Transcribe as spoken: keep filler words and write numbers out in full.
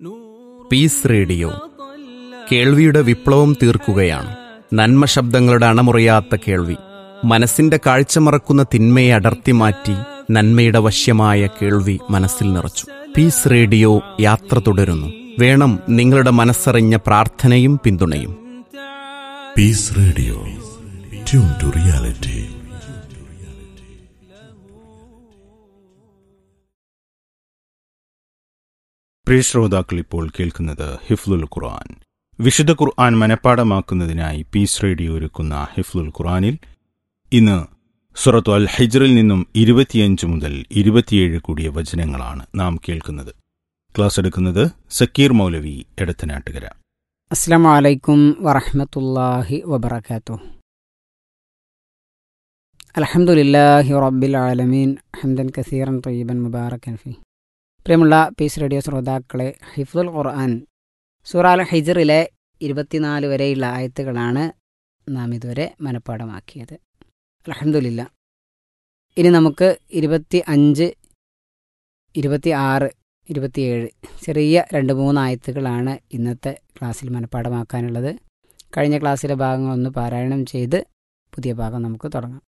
Piece radio കേൾവിയുടെ വിപ്ലവം തീർക്കുകയാണ്. നന്മ ശബ്ദങ്ങളുടെ അണമുറിയാത്ത കേൾവി, മനസ്സിന്റെ കാഴ്ച മറക്കുന്ന തിന്മയെ അടർത്തി മാറ്റി നന്മയുടെ വശ്യമായ കേൾവി മനസ്സിൽ നിറച്ചു. പീസ് റേഡിയോ യാത്ര തുടരുന്നു. വേണം നിങ്ങളുടെ മനസ്സറിഞ്ഞ പ്രാർത്ഥനയും പിന്തുണയും. Piece radio, tune to reality. പ്രിയ ശ്രോതാക്കൾ, ഇപ്പോൾ കേൾക്കുന്നത് ഹിഫ്ലുൽ ഖുർആൻ. വിശുദ്ധ ഖുർആൻ മനഃപ്പാഠമാക്കുന്നതിനായി പീസ് റേഡിയോ ഒരുക്കുന്ന ഹിഫ്ലുൽ ഖുർആനിൽ ഇന്ന് സൂറത്തു അൽ ഹിജ്റിൽ നിന്നും ഇരുപത്തിയഞ്ച് മുതൽ ഇരുപത്തിയേഴ് കൂടിയ വചനങ്ങളാണ് നാം കേൾക്കുന്നത്. ക്ലാസ് എടുക്കുന്നത് സക്കീർ മൗലവി, എടത്തനാട്ടുകര. അസ്സലാമു അലൈക്കും വറഹ്മത്തുള്ളാഹി വബറകാതുഹു. അൽഹംദുലില്ലാഹി റബ്ബിൽ ആലമീൻ ഹംദൻ കസീറൻ ത്വയ്യിബൻ മുബാറകൻ ഫീ. പ്രിയമുള്ള പീസ് റേഡിയോ ശ്രോതാക്കളെ, ഹിഫ്ദുൽ ഖുർആൻ സൂറ അൽ ഹിജ്റിലെ ഇരുപത്തിനാല് വരെയുള്ള ആയത്തുകളാണ് നാം ഇതുവരെ മനഃപ്പാഠമാക്കിയത്. അൽഹംദുലില്ലാ. ഇനി നമുക്ക് ഇരുപത്തി അഞ്ച്, ഇരുപത്തി ആറ്, ഇരുപത്തിയേഴ് ചെറിയ രണ്ട് മൂന്ന് ആയത്തുകളാണ് ഇന്നത്തെ ക്ലാസ്സിൽ മനഃപ്പാഠമാക്കാനുള്ളത്. കഴിഞ്ഞ ക്ലാസ്സിലെ ഭാഗങ്ങളൊന്ന് പാരായണം ചെയ്ത് പുതിയ ഭാഗം നമുക്ക് തുടങ്ങാം.